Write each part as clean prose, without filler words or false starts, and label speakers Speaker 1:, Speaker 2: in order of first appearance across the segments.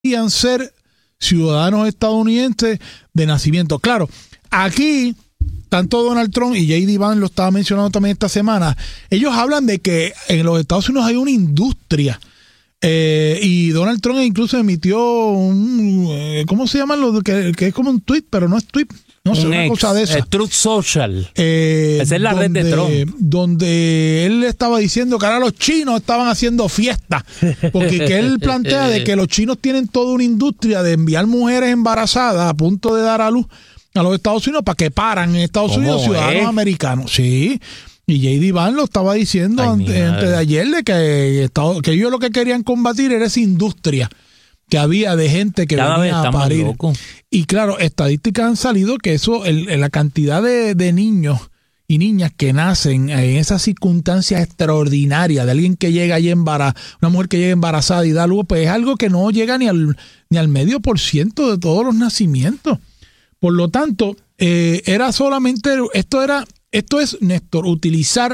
Speaker 1: podían ser ciudadanos estadounidenses de nacimiento. Claro, aquí, tanto Donald Trump y J.D. Vance lo estaba mencionando también esta semana, ellos hablan de que en los Estados Unidos hay una industria. Y Donald Trump incluso emitió un, ¿cómo se llama? Que es como un tweet, pero no es tweet. No sé, una cosa de esa.
Speaker 2: Truth Social. Esa es la red de Trump.
Speaker 1: Donde él estaba diciendo que ahora los chinos estaban haciendo fiesta. Porque que él plantea de que los chinos tienen toda una industria de enviar mujeres embarazadas a punto de dar a luz a los Estados Unidos para que paran en Estados Unidos ciudadanos americanos. Sí. Y J.D. Vance lo estaba diciendo antes de ayer de que ellos lo que querían combatir era esa industria que había de gente que venía a parir. Y claro, estadísticas han salido que eso, la cantidad de niños y niñas que nacen en esas circunstancias extraordinarias, de alguien que llega allí una mujer que llega embarazada y da luz, pues es algo que no llega ni al 0.5% de todos los nacimientos. Por lo tanto, era solamente, esto es, Néstor, utilizar,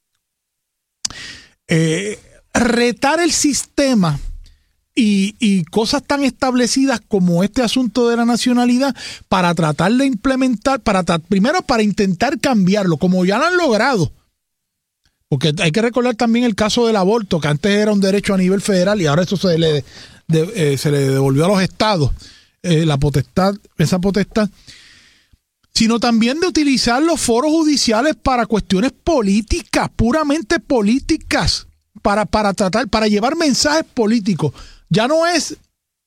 Speaker 1: retar el sistema y cosas tan establecidas como este asunto de la nacionalidad para tratar de implementar, primero para intentar cambiarlo, como ya lo han logrado. Porque hay que recordar también el caso del aborto, que antes era un derecho a nivel federal y ahora eso se le devolvió a los estados, esa potestad. Sino también de utilizar los foros judiciales para cuestiones políticas, puramente políticas, para llevar mensajes políticos. Ya no es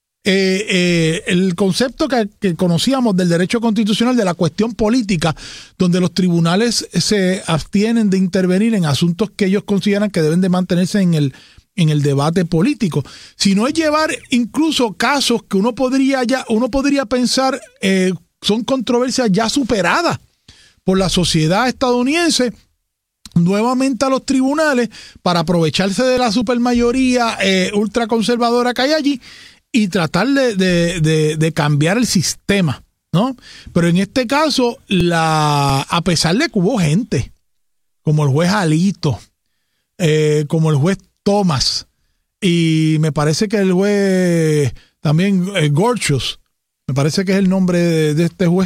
Speaker 1: el concepto que conocíamos del derecho constitucional de la cuestión política, donde los tribunales se abstienen de intervenir en asuntos que ellos consideran que deben de mantenerse en el debate político, sino es llevar incluso casos que uno podría pensar son controversias ya superadas por la sociedad estadounidense, nuevamente a los tribunales para aprovecharse de la supermayoría ultraconservadora que hay allí y tratar de cambiar el sistema, ¿no? Pero en este caso, a pesar de que hubo gente como el juez Alito, como el juez Thomas, y me parece que el juez también Gorsuch, me parece que es el nombre de este juez,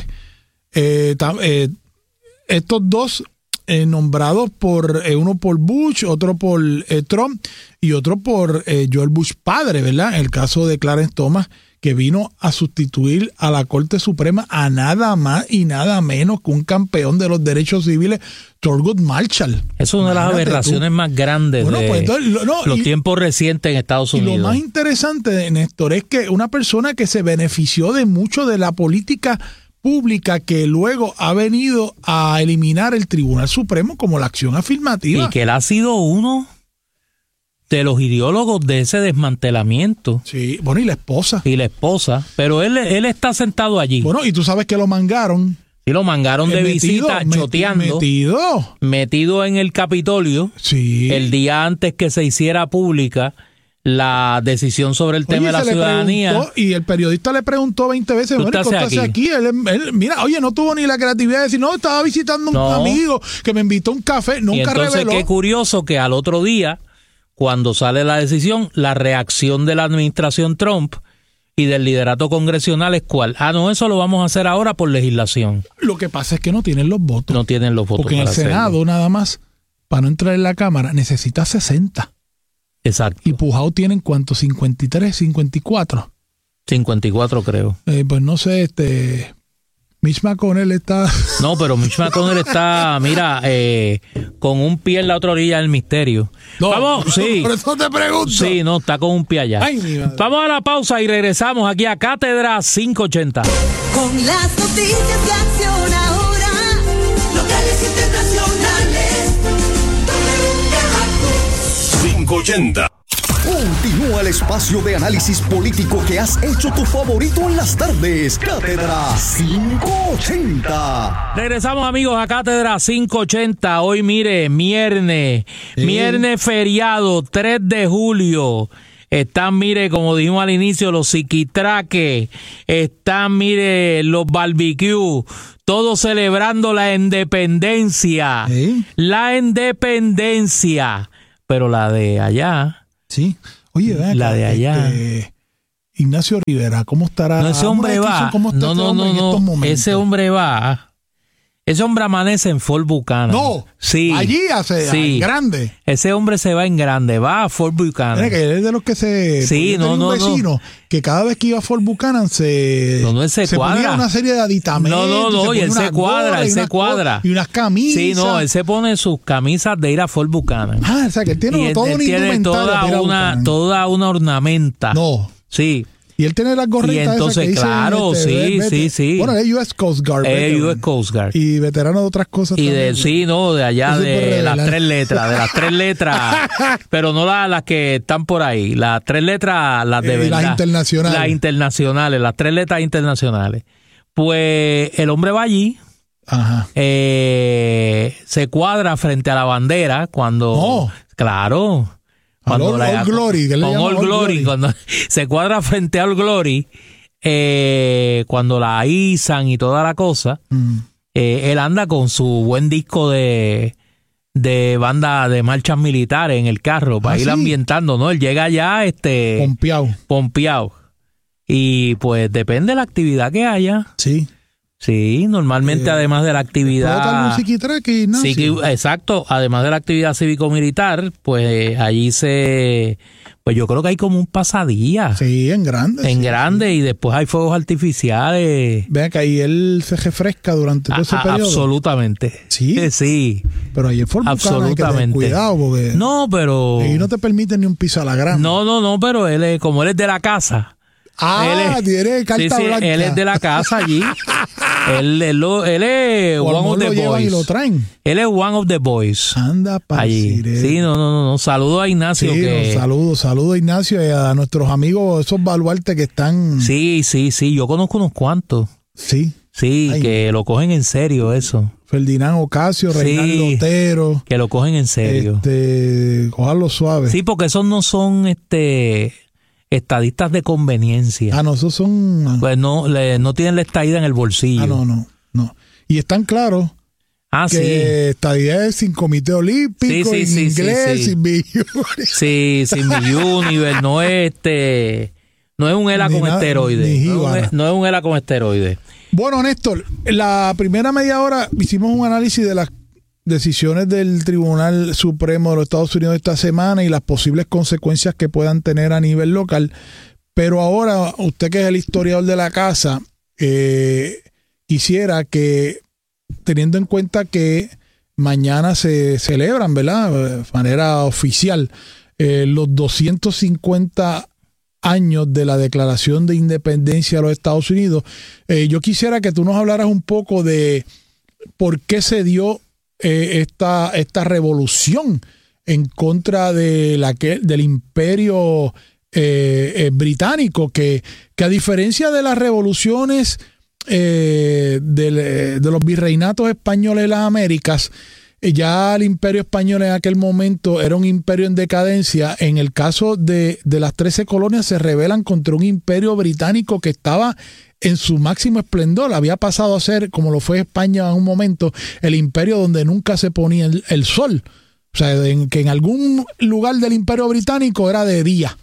Speaker 1: estos dos nombrados por uno por Bush, otro por Trump y otro por George Bush padre, ¿verdad? En el caso de Clarence Thomas, que vino a sustituir a la Corte Suprema a nada más y nada menos que un campeón de los derechos civiles, Thurgood Marshall.
Speaker 2: Es una de las aberraciones más grandes los tiempos recientes en Estados Unidos.
Speaker 1: Y lo más interesante, Néstor, es que una persona que se benefició de mucho de la política pública que luego ha venido a eliminar el Tribunal Supremo como la acción afirmativa.
Speaker 2: Y que él ha sido uno de los ideólogos de ese desmantelamiento.
Speaker 1: Sí, bueno, y la esposa.
Speaker 2: Pero él está sentado allí.
Speaker 1: Bueno, y tú sabes que lo mangaron.
Speaker 2: Sí, lo mangaron de visita, choteando. Metido en el Capitolio. Sí. El día antes que se hiciera pública la decisión sobre el tema de la ciudadanía.
Speaker 1: Y el periodista le preguntó 20 veces, bueno, ¿qué hace aquí? Él, mira, oye, no tuvo ni la creatividad de decir, no, estaba visitando un amigo que me invitó a un café, nunca
Speaker 2: entonces,
Speaker 1: reveló.
Speaker 2: Qué curioso que al otro día, cuando sale la decisión, la reacción de la administración Trump y del liderato congresional es ¿cuál? No, eso lo vamos a hacer ahora por legislación.
Speaker 1: Lo que pasa es que no tienen los votos.
Speaker 2: No tienen los votos.
Speaker 1: Porque en el Senado nada más, para no entrar en la Cámara, necesita 60.
Speaker 2: Exacto.
Speaker 1: Y Pujao tienen ¿cuántos? 53, 54.
Speaker 2: 54 creo.
Speaker 1: Pues no sé, Mitch McConnell está...
Speaker 2: No, pero Mitch McConnell está, mira, con un pie en la otra orilla del misterio.
Speaker 1: No,
Speaker 2: vamos, sí.
Speaker 1: Por eso te pregunto.
Speaker 2: Sí, no, está con un pie allá.
Speaker 1: Ay, mi madre.
Speaker 2: Vamos a la pausa y regresamos aquí a Cátedra 580.
Speaker 3: Con las noticias de Acción Ahora, locales e internacionales,
Speaker 4: 580. Continúa el espacio de análisis político que has hecho tu favorito en las tardes. Cátedra 580.
Speaker 2: Regresamos, amigos, a Cátedra 580. Hoy, mire, viernes feriado, 3 de julio. Están, mire, como dijimos al inicio, los psiquitraques. Están, mire, los barbecue. Todos celebrando la independencia. La independencia. Pero la de allá...
Speaker 1: Sí. Oye,
Speaker 2: la de allá.
Speaker 1: Ignacio Rivera, ¿cómo estará?
Speaker 2: No, ese hombre va.
Speaker 1: ¿Cómo está este hombre en estos momentos?
Speaker 2: Ese hombre va. Ese hombre amanece en Fort Buchanan.
Speaker 1: No,
Speaker 2: sí.
Speaker 1: Allí en grande.
Speaker 2: Ese hombre se va en grande, va a Fort Buchanan.
Speaker 1: Mira que él es de los que se...
Speaker 2: Sí,
Speaker 1: un vecino que cada vez que iba a Fort Buchanan se ponía una serie de aditamentos.
Speaker 2: No, y él se cuadra.
Speaker 1: Y unas camisas.
Speaker 2: Sí, no, él se pone sus camisas de ir a Fort Buchanan.
Speaker 1: O sea, que él tiene todo un indumentario.
Speaker 2: Toda una ornamenta.
Speaker 1: No.
Speaker 2: Sí.
Speaker 1: Y él tiene las gorritas.
Speaker 2: Y entonces,
Speaker 1: esas que
Speaker 2: claro,
Speaker 1: dicen,
Speaker 2: sí.
Speaker 1: Bueno, es US Coast Guard.
Speaker 2: Es US Coast Guard.
Speaker 1: Y veterano de otras cosas
Speaker 2: y
Speaker 1: también.
Speaker 2: de allá de las 3 letras, pero no las que están por ahí, las 3 letras, las de verdad.
Speaker 1: Las internacionales.
Speaker 2: Las internacionales, las 3 letras internacionales. Pues el hombre va allí, se cuadra frente a la bandera cuando... Claro.
Speaker 1: Cuando All Glory, que le llaman
Speaker 2: All Glory, cuando se cuadra frente a All Glory, cuando la izan y toda la cosa, él anda con su buen disco de banda de marchas militares en el carro para ir ambientando, ¿no? Él llega allá pompeado. Y pues depende de la actividad que haya. Sí, normalmente además de la actividad... exacto, además de la actividad cívico-militar, pues allí pues yo creo que hay como un pasadía.
Speaker 1: Sí, en grande.
Speaker 2: En grande, y después hay fuegos artificiales.
Speaker 1: Vean que ahí él se refresca durante todo ese periodo.
Speaker 2: Absolutamente.
Speaker 1: Sí. Pero ahí en Fort Buchanan hay que tener cuidado porque...
Speaker 2: No, pero...
Speaker 1: Y no te permiten ni un piso a la grama.
Speaker 2: No, pero como él es de la casa...
Speaker 1: tiene carta blanca.
Speaker 2: Él es de la casa allí. él es one of the boys.
Speaker 1: Y lo traen.
Speaker 2: Él es one of the boys.
Speaker 1: Anda para allí.
Speaker 2: Sí, no. Saludo a Ignacio.
Speaker 1: Saludo a Ignacio y a nuestros amigos, esos baluartes que están.
Speaker 2: Sí. Yo conozco unos cuantos.
Speaker 1: Sí.
Speaker 2: Que lo cogen en serio eso.
Speaker 1: Ferdinand Ocasio, Reinaldo Otero.
Speaker 2: Que lo cogen en serio.
Speaker 1: Cojarlo suave.
Speaker 2: Sí, porque esos no son estadistas de conveniencia.
Speaker 1: No, esos son...
Speaker 2: Pues no tienen la estadía en el bolsillo.
Speaker 1: No. Y están claros que estadía es sin comité olímpico, sin inglés, sin Miss.
Speaker 2: Sin Miss Universe, no es un ELA con esteroides. No es un ELA con esteroides.
Speaker 1: Bueno, Néstor, la primera media hora hicimos un análisis de las decisiones del Tribunal Supremo de los Estados Unidos esta semana y las posibles consecuencias que puedan tener a nivel local. Pero ahora, usted que es el historiador de la casa, quisiera que, teniendo en cuenta que mañana se celebran, ¿verdad?, de manera oficial, los 250 años de la Declaración de Independencia de los Estados Unidos, yo quisiera que tú nos hablaras un poco de por qué se dio esta revolución en contra del imperio británico, que a diferencia de las revoluciones de los virreinatos españoles de las Américas, ya el imperio español en aquel momento era un imperio en decadencia. En el caso de las 13 colonias se rebelan contra un imperio británico que estaba en su máximo esplendor. Había pasado a ser, como lo fue España en un momento, el imperio donde nunca se ponía el sol. O sea, que en algún lugar del imperio británico era de día.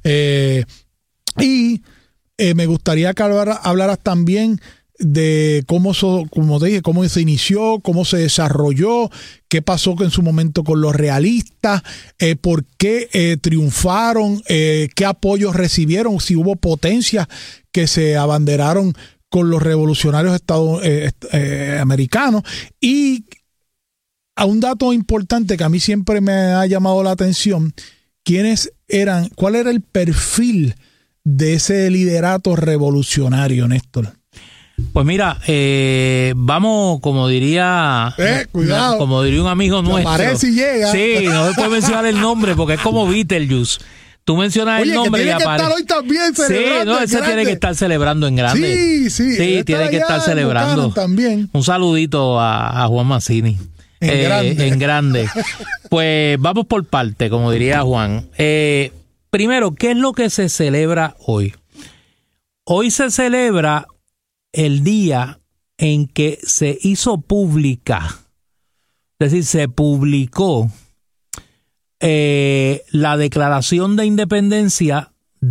Speaker 1: Me gustaría que hablaras también de cómo se inició, cómo se desarrolló, qué pasó en su momento con los realistas, por qué triunfaron, qué apoyos recibieron, si hubo potencias que se abanderaron con los revolucionarios americanos. Y a un dato importante que a mí siempre me ha llamado la atención, ¿cuál era el perfil de ese liderato revolucionario, Néstor?
Speaker 2: Pues mira, vamos, como diría un amigo nuestro.
Speaker 1: Aparece y llega.
Speaker 2: Sí, no se puede mencionar el nombre porque es como Beetlejuice. Tú mencionas el nombre y aparece.
Speaker 1: Hoy también celebrando.
Speaker 2: Sí, ese tiene que estar celebrando en grande. Sí, tiene que estar celebrando.
Speaker 1: También.
Speaker 2: Un saludito a Juan Mazzini. En grande. Pues vamos por parte, como diría Juan. Primero, ¿qué es lo que se celebra hoy? Hoy se celebra el día en que se hizo pública, es decir, se publicó la Declaración de Independencia de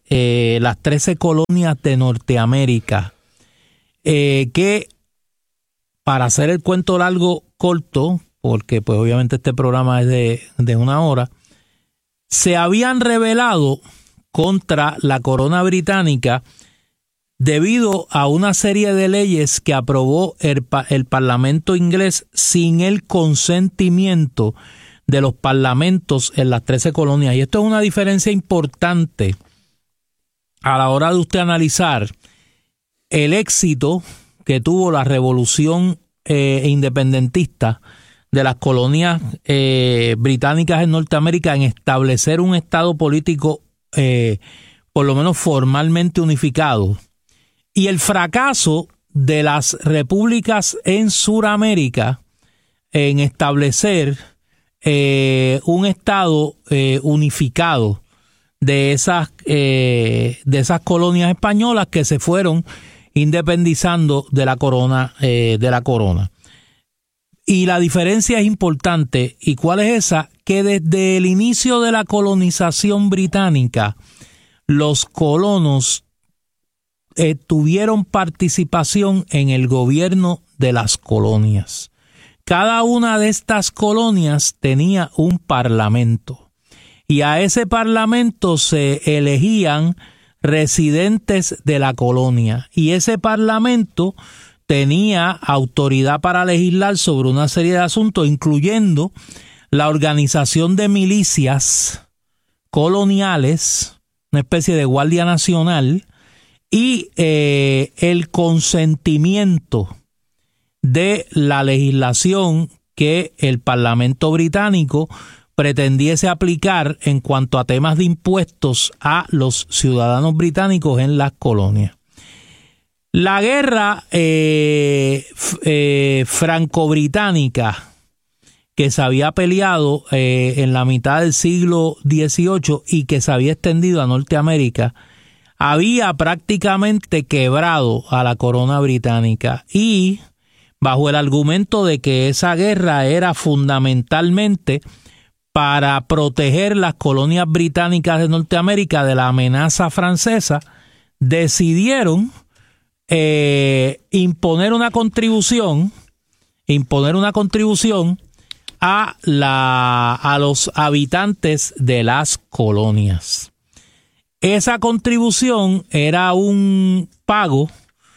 Speaker 2: las 13 colonias de Norteamérica, que, para hacer el cuento largo corto, porque pues obviamente este programa es de 1 hora, se habían rebelado contra la corona británica debido a una serie de leyes que aprobó el Parlamento inglés sin el consentimiento de los parlamentos en las 13 colonias. Y esto es una diferencia importante a la hora de usted analizar el éxito que tuvo la revolución independentista de las colonias británicas en Norteamérica en establecer un estado político por lo menos formalmente unificado, y el fracaso de las repúblicas en Suramérica en establecer un estado unificado de esas colonias españolas que se fueron independizando de la corona. Y la diferencia es importante. ¿Y cuál es esa? Que desde el inicio de la colonización británica, los colonos tuvieron participación en el gobierno de las colonias. Cada una de estas colonias tenía un parlamento, y a ese parlamento se elegían residentes de la colonia, y ese parlamento tenía autoridad para legislar sobre una serie de asuntos, incluyendo la organización de milicias coloniales, una especie de guardia nacional, y el consentimiento de la legislación que el Parlamento británico pretendiese aplicar en cuanto a temas de impuestos a los ciudadanos británicos en las colonias. La guerra franco-británica que se había peleado en la mitad del siglo XVIII y que se había extendido a Norteamérica había prácticamente quebrado a la corona británica, y bajo el argumento de que esa guerra era fundamentalmente para proteger las colonias británicas de Norteamérica de la amenaza francesa, decidieron imponer una contribución a los habitantes de las colonias. Esa contribución era un pago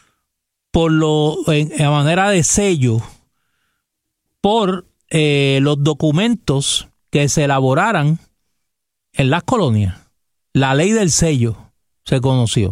Speaker 2: en manera de sello por los documentos que se elaboraran en las colonias. La ley del sello se conoció.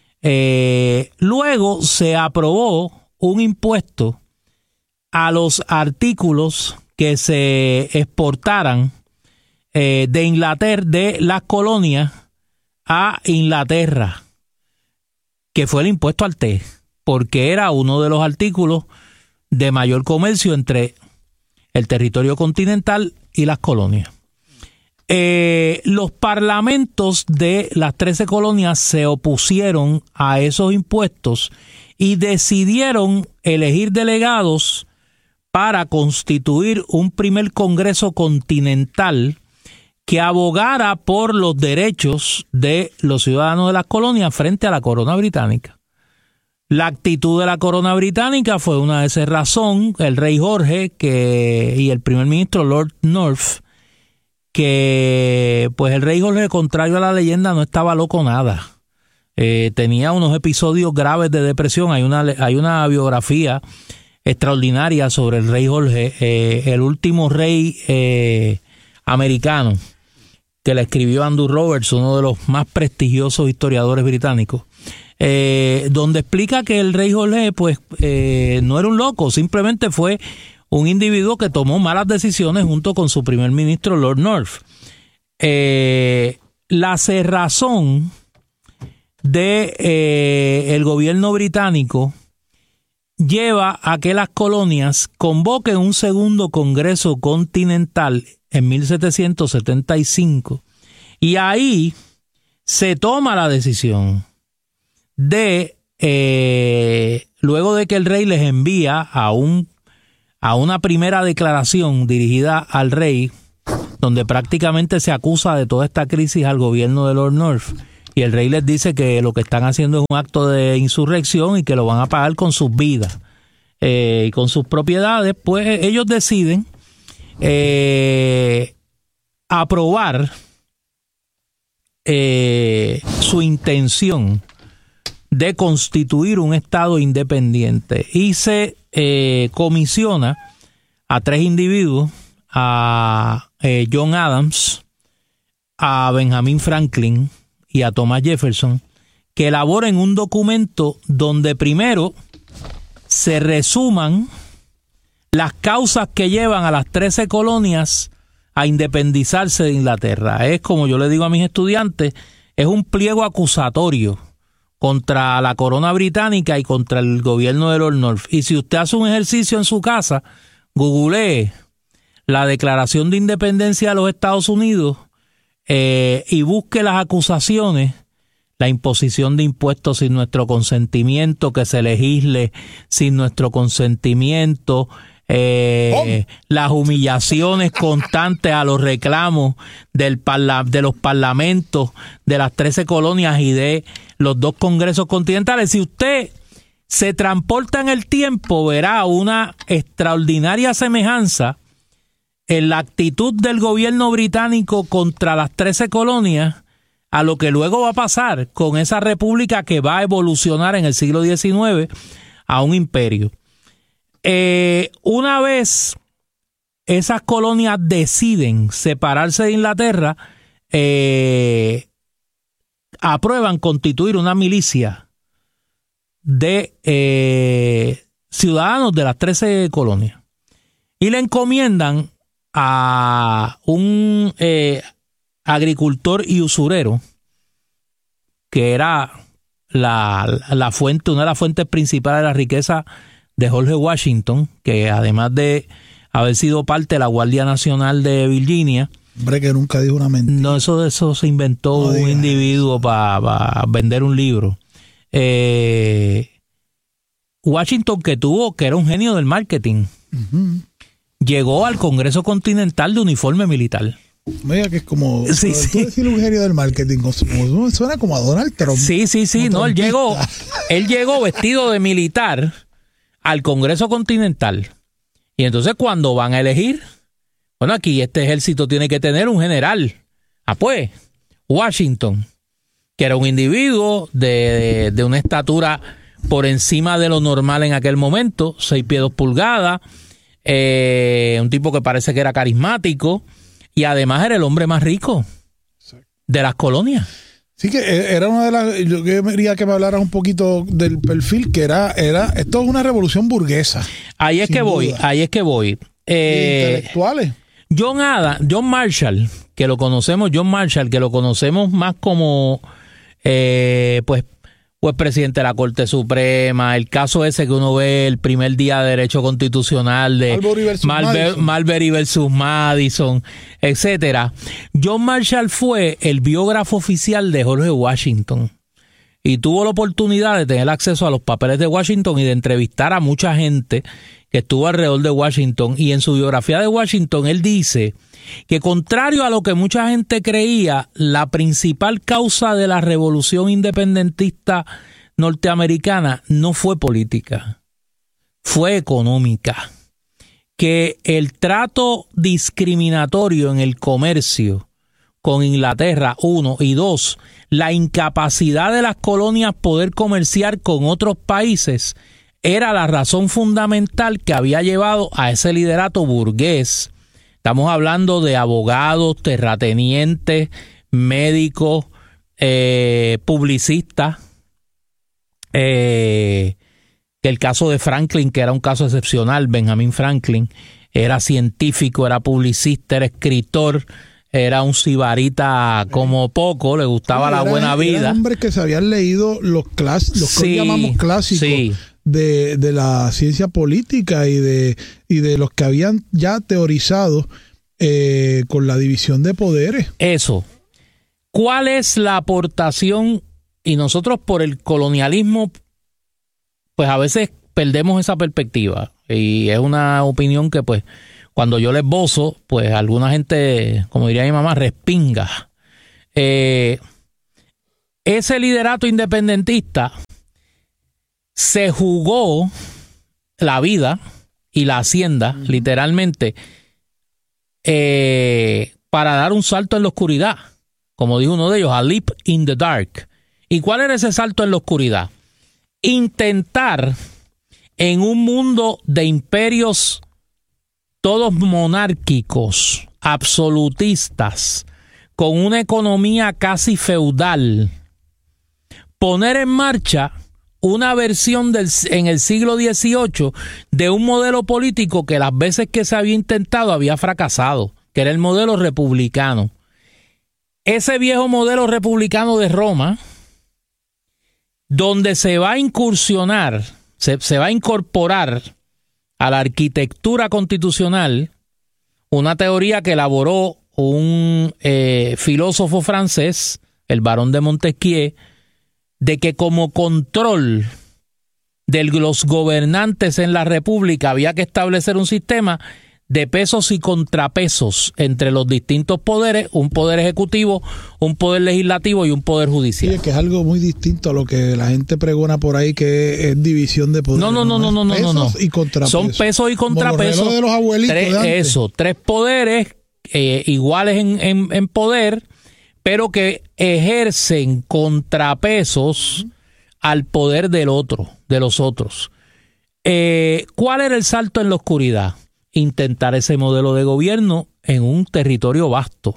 Speaker 2: Luego se aprobó un impuesto a los artículos que se exportaran de Inglaterra, de las colonias a Inglaterra, que fue el impuesto al té, porque era uno de los artículos de mayor comercio entre el territorio continental y las colonias. Los parlamentos de las 13 colonias se opusieron a esos impuestos y decidieron elegir delegados para constituir un primer Congreso Continental que abogara por los derechos de los ciudadanos de las colonias frente a la corona británica. La actitud de la corona británica fue una descerrazón. El rey Jorge y el primer ministro Lord North, que pues el rey Jorge, contrario a la leyenda, no estaba loco nada. Tenía unos episodios graves de depresión. Hay una biografía extraordinaria sobre el rey Jorge, el último rey americano, que le escribió Andrew Roberts, uno de los más prestigiosos historiadores británicos, donde explica que el rey Jorge pues no era un loco, simplemente fue un individuo que tomó malas decisiones junto con su primer ministro Lord North. La cerrazón de el gobierno británico lleva a que las colonias convoquen un segundo Congreso Continental en 1775, y ahí se toma la decisión de, luego de que el rey les envía a una primera declaración dirigida al rey, donde prácticamente se acusa de toda esta crisis al gobierno de Lord North Y el rey les dice que lo que están haciendo es un acto de insurrección y que lo van a pagar con sus vidas y con sus propiedades. Pues ellos deciden aprobar su intención de constituir un estado independiente y se comisiona a 3 individuos, a John Adams, a Benjamin Franklin y a Thomas Jefferson, que elaboren un documento donde primero se resuman las causas que llevan a las 13 colonias a independizarse de Inglaterra. Es, como yo le digo a mis estudiantes, es un pliego acusatorio contra la corona británica y contra el gobierno de Lord North. Y si usted hace un ejercicio en su casa, googlee la Declaración de Independencia de los Estados Unidos y busque las acusaciones, la imposición de impuestos sin nuestro consentimiento, que se legisle sin nuestro consentimiento, las humillaciones constantes a los reclamos de los parlamentos de las 13 colonias y de los 2 congresos continentales. Si usted se transporta en el tiempo, verá una extraordinaria semejanza en la actitud del gobierno británico contra las 13 colonias a lo que luego va a pasar con esa república que va a evolucionar en el siglo XIX a un imperio. Una vez esas colonias deciden separarse de Inglaterra, aprueban constituir una milicia de ciudadanos de las 13 colonias y le encomiendan a un agricultor y usurero, que era la fuente, una de las fuentes principales de la riqueza de George Washington, que además de haber sido parte de la Guardia Nacional de Virginia.
Speaker 1: Hombre, que nunca dijo una mentira.
Speaker 2: No, eso se inventó un individuo para vender un libro. Washington, que era un genio del marketing, llegó al Congreso Continental de uniforme militar.
Speaker 1: Mira que es como
Speaker 2: sí.
Speaker 1: decir un genio del marketing, suena como a Donald Trump.
Speaker 2: Sí, no, él llegó vestido de militar al Congreso Continental. Y entonces cuando van a elegir, bueno, aquí este ejército tiene que tener un general. Pues, Washington, que era un individuo de una estatura por encima de lo normal en aquel momento, 6 pies 2 pulgadas, un tipo que parece que era carismático, y además era el hombre más rico de las colonias.
Speaker 1: Sí, que era una de las... Yo quería que me hablaras un poquito del perfil, que era esto es una revolución burguesa.
Speaker 2: Ahí es que voy.
Speaker 1: Intelectuales.
Speaker 2: John Marshall, que lo conocemos más como pues presidente de la Corte Suprema, el caso ese que uno ve el primer día de Derecho Constitucional de Marbury versus Madison, etcétera. John Marshall fue el biógrafo oficial de George Washington y tuvo la oportunidad de tener acceso a los papeles de Washington y de entrevistar a mucha gente que estuvo alrededor de Washington. Y en su biografía de Washington él dice que, contrario a lo que mucha gente creía, la principal causa de la revolución independentista norteamericana no fue política, fue económica. Que el trato discriminatorio en el comercio con Inglaterra, 1, y 2, la incapacidad de las colonias poder comerciar con otros países era la razón fundamental que había llevado a ese liderato burgués. Estamos hablando de abogados, terratenientes, médicos, publicistas, que el caso de Franklin, que era un caso excepcional, Benjamin Franklin, era científico, era publicista, era escritor, era un sibarita como poco, le gustaba la buena vida.
Speaker 1: Era hombre que se habían leído los que llamamos clásicos. Sí. De la ciencia política y de los que habían ya teorizado con la división de poderes.
Speaker 2: Eso. ¿Cuál es la aportación? Y nosotros, por el colonialismo, pues a veces perdemos esa perspectiva. Y es una opinión que, pues, cuando yo la esbozo, pues alguna gente, como diría mi mamá, respinga. El ese liderato independentista se jugó la vida y la hacienda, literalmente, para dar un salto en la oscuridad. Como dijo uno de ellos, a leap in the dark. ¿Y cuál era ese salto en la oscuridad? Intentar, en un mundo de imperios todos monárquicos, absolutistas, con una economía casi feudal, poner en marcha una versión en el siglo XVIII de un modelo político que las veces que se había intentado había fracasado, que era el modelo republicano. Ese viejo modelo republicano de Roma, donde se va a incursionar, se va a incorporar a la arquitectura constitucional una teoría que elaboró un filósofo francés, el barón de Montesquieu, de que como control de los gobernantes en la república había que establecer un sistema de pesos y contrapesos entre los distintos poderes, un poder ejecutivo, un poder legislativo y un poder judicial.
Speaker 1: Sí, que es algo muy distinto a lo que la gente pregona por ahí, que es división de poderes.
Speaker 2: No.
Speaker 1: Pesos y contrapesos.
Speaker 2: Son pesos y contrapesos.
Speaker 1: Como los de los abuelitos de antes.
Speaker 2: Tres poderes iguales en poder, pero que ejercen contrapesos al poder de los otros. ¿Cuál era el salto en la oscuridad? Intentar ese modelo de gobierno en un territorio vasto.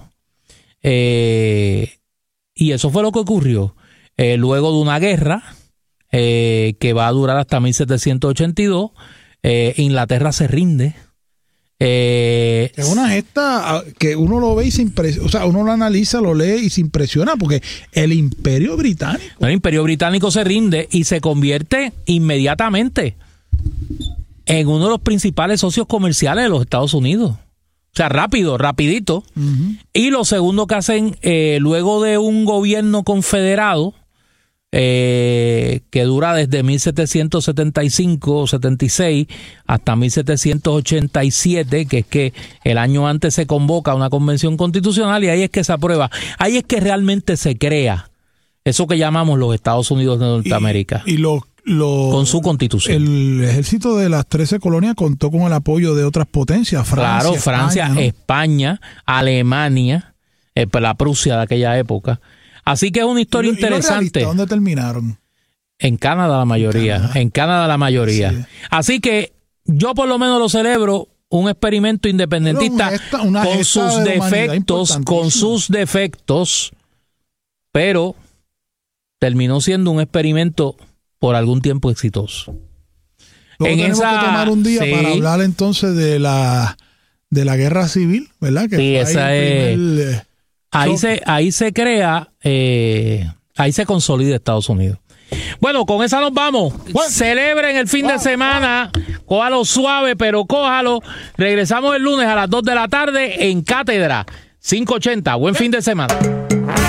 Speaker 2: Y eso fue lo que ocurrió. Luego de una guerra que va a durar hasta 1782, Inglaterra se rinde.
Speaker 1: Es una gesta que uno lo ve y se impresiona, o sea, uno lo analiza, lo lee y se impresiona, porque el Imperio Británico
Speaker 2: se rinde y se convierte inmediatamente en uno de los principales socios comerciales de los Estados Unidos. O sea, rapidito. Uh-huh. Y lo segundo que hacen, luego de un gobierno confederado, que dura desde 1775 o 76 hasta 1787, que es que el año antes se convoca una convención constitucional y ahí es que se aprueba. Ahí es que realmente se crea eso que llamamos los Estados Unidos de Norteamérica. Con su constitución.
Speaker 1: El ejército de las 13 colonias contó con el apoyo de otras potencias.
Speaker 2: Francia, España, Alemania, la Prusia de aquella época. Así que es una historia interesante.
Speaker 1: ¿Dónde terminaron?
Speaker 2: En Canadá la mayoría. Sí. Así que yo por lo menos lo celebro, un experimento independentista con sus defectos, pero terminó siendo un experimento por algún tiempo exitoso.
Speaker 1: Luego tenemos que tomar un día para hablar entonces de la guerra civil, ¿verdad? Que
Speaker 2: sí, esa es... Ahí se crea, ahí se consolida Estados Unidos. Bueno, con esa nos vamos. Celebren el fin de semana. Cójalo suave, pero cójalo. Regresamos el lunes a las 2 de la tarde en Cátedra 580. Buen fin de semana.